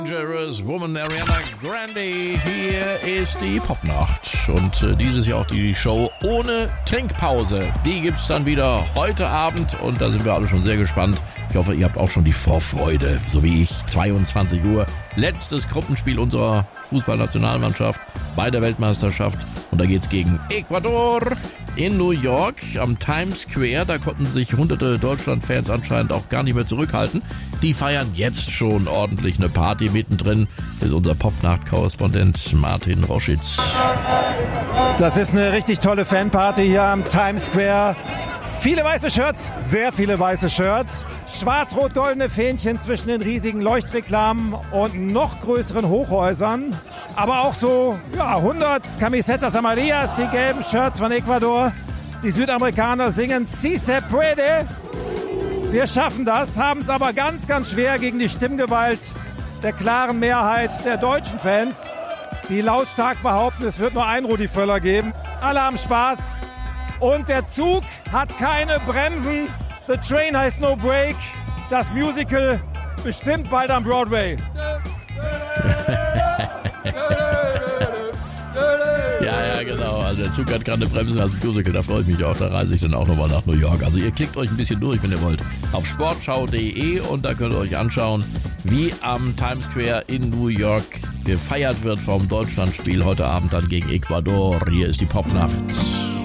Dangerous Woman, Ariana Grande. Hier ist die Popnacht und dieses Jahr auch die Show ohne Trinkpause. Die gibt's dann wieder heute Abend und da sind wir alle schon sehr gespannt. Ich hoffe, ihr habt auch schon die Vorfreude, so wie ich. 22 Uhr, letztes Gruppenspiel unserer Fußballnationalmannschaft bei der Weltmeisterschaft und da geht's gegen Ecuador in New York am Times Square. Da konnten sich hunderte Deutschland-Fans anscheinend auch gar nicht mehr zurückhalten. Die feiern jetzt schon ordentlich eine Party. Mittendrin ist unser Popnacht-Korrespondent Martin Roschitz. Das ist eine richtig tolle Fanparty hier am Times Square. Viele weiße Shirts, sehr viele weiße Shirts. Schwarz-rot-goldene Fähnchen zwischen den riesigen Leuchtreklamen und noch größeren Hochhäusern. Aber auch so 100 Camisetas Amarillas, die gelben Shirts von Ecuador. Die Südamerikaner singen Si se puede. Wir schaffen das, haben es aber ganz, ganz schwer gegen die Stimmgewalt der klaren Mehrheit der deutschen Fans, die lautstark behaupten, es wird nur einen Rudi Völler geben. Alle haben Spaß und der Zug hat keine Bremsen. The Train has no break. Das Musical bestimmt bald am Broadway. Ja, genau. Also der Zug hat gerade Bremsen als Musical. Da freue ich mich auch. Da reise ich dann auch nochmal nach New York. Also ihr klickt euch ein bisschen durch, wenn ihr wollt, auf sportschau.de und da könnt ihr euch anschauen, wie am Times Square in New York gefeiert wird vom Deutschlandspiel heute Abend dann gegen Ecuador. Hier ist die Popnacht.